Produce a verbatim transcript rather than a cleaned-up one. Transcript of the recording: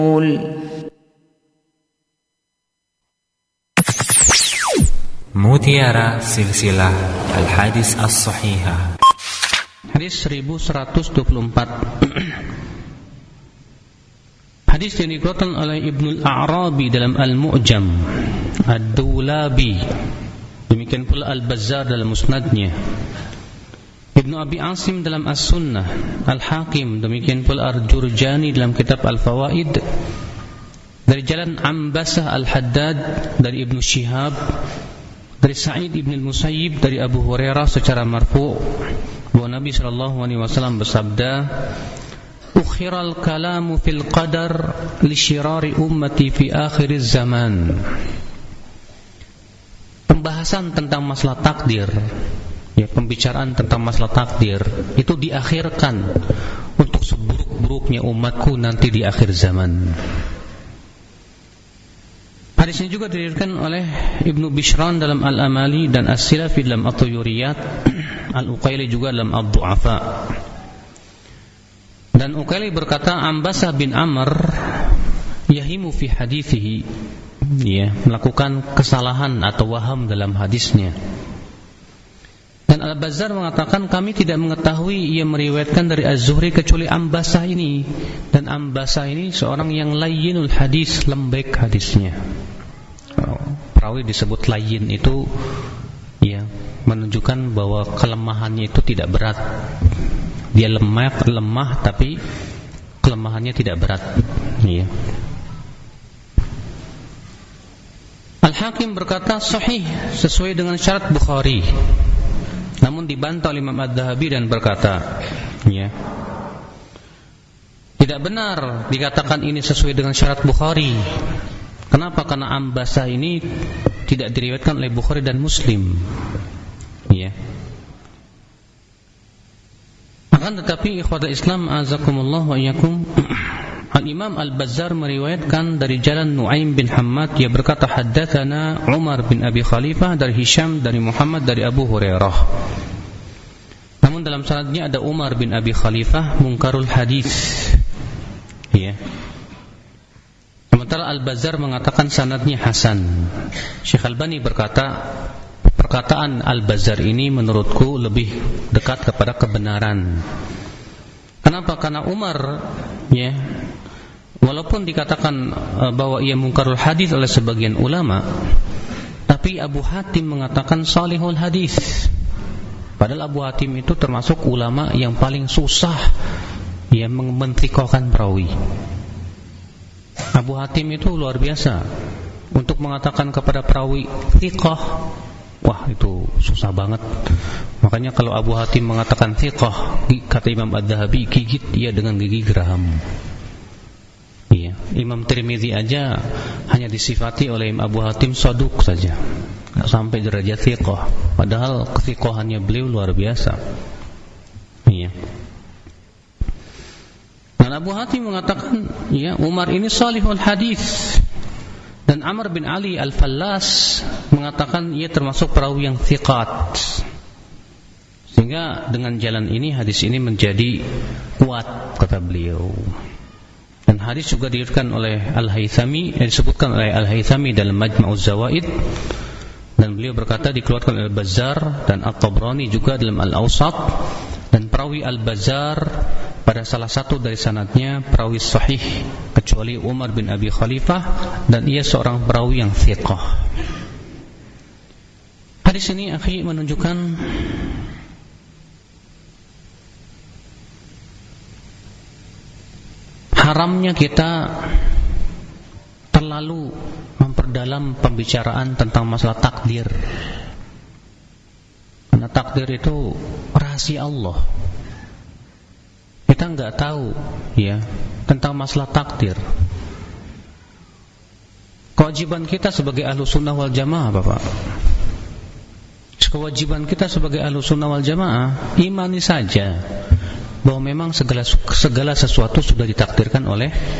Mutiara Silsilah Al-Hadis As-Sahihah. Hadis seribu seratus dua puluh empat. Hadis yang dikeluarkan oleh Ibnul A'rabi dalam Al-Mu'jam, Ad-Dulabi, demikian pula Al-Bazzar dalam Musnadnya, Ibnu Abi Asim dalam As-Sunnah, Al-Hakim, demikian pula Al-Jurjani dalam kitab Al-Fawaid, dari jalan Ambasah Al-Haddad dari Ibnu Shihab, dari Sa'id ibn al-Musayyib dari Abu Hurairah secara marfu' bahwa Nabi sallallahu alaihi wasallam bersabda, "Ukhiral kalamu fil qadar li syirari ummati fi akhiriz zaman." Pembahasan tentang masalah takdir, ya, pembicaraan tentang masalah takdir itu diakhirkan untuk seburuk-buruknya umatku nanti di akhir zaman. Hadis ini juga diriwayatkan oleh Ibnu Bishran dalam Al-Amali dan As-Silafi dalam At-Tuyuriyat, Al-Uqaili juga dalam Ad-Du'afa. Dan Uqaili berkata, Ambasah bin Amr yahimu fi hadithihi, ya, melakukan kesalahan atau waham dalam hadisnya. Dan Al-Bazzar mengatakan, kami tidak mengetahui ia meriwayatkan dari Az-Zuhri kecuali Ambasah ini. Dan Ambasah ini seorang yang layyinul hadis, lembek hadisnya. Perawi disebut layyin itu, ya, menunjukkan bahwa kelemahannya itu tidak berat. Dia lemah, lemah tapi kelemahannya tidak berat, ya. Al-Hakim berkata sahih sesuai dengan syarat Bukhari. Namun dibantah oleh Imam Ad-Dhahabi dan berkata, ya, tidak benar dikatakan ini sesuai dengan syarat Bukhari. Kenapa? Karena Ambasah ini tidak diriwayatkan oleh Bukhari dan Muslim, ya. Akan tetapi ikhwatul Islam azakumullah wa iyyakum, Al-Imam Al-Bazzar meriwayatkan dari jalan Nu'aim bin Hammad, dia berkata haddatsana Umar bin Abi Khalifah dari Hisham dari Muhammad dari Abu Hurairah. Namun dalam sanadnya ada Umar bin Abi Khalifah munkarul hadis, ya. Sementara Al-Bazzar mengatakan sanadnya hasan. Syekh Albani berkata, perkataan Al-Bazzar ini menurutku lebih dekat kepada kebenaran. Kenapa? Karena Umar, ya, walaupun dikatakan bahwa ia munkarul hadis oleh sebagian ulama, tapi Abu Hatim mengatakan salihul hadis. Padahal Abu Hatim itu termasuk ulama yang paling susah, ya, mentrikohkan perawi. Abu Hatim itu luar biasa untuk mengatakan kepada perawi thiqah. Wah, itu susah banget. Makanya kalau Abu Hatim mengatakan thiqah, kata Imam Ad-Dhahabi, gigit dia dengan gigi geraham. Iya, Imam Tirmidzi aja hanya disifati oleh Imam Abu Hatim saduq saja, enggak sampai derajat thiqah. Padahal kethiqahannya beliau luar biasa. Iya. Dan Abu Hatim mengatakan, ya, Umar ini salihul hadis. Dan Amr bin Ali Al-Fallas mengatakan ia termasuk perawi yang thiqat. Sehingga dengan jalan ini hadis ini menjadi kuat, kata beliau. Dan hadis juga diriwayatkan oleh Al-Haythami, eh, disebutkan oleh Al-Haythami dalam Majma'uz Zawaid. Dan beliau berkata dikeluarkan oleh Al-Bazzar dan At-Tabrani juga dalam Al-Awsat. Dan perawi Al-Bazzar pada salah satu dari sanadnya perawi sahih kecuali Umar bin Abi Khalifah, dan ia seorang perawi yang thiqah. Hadis ini akhi menunjukkan haramnya kita terlalu memperdalam pembicaraan tentang masalah takdir. Karena takdir itu rahasia Allah. Kita enggak tahu, ya, tentang masalah takdir. Kewajiban kita sebagai Ahlus Sunnah wal Jamaah, Bapak, kewajiban kita sebagai Ahlus Sunnah wal Jamaah, imani saja bahwa memang segala segala sesuatu sudah ditakdirkan oleh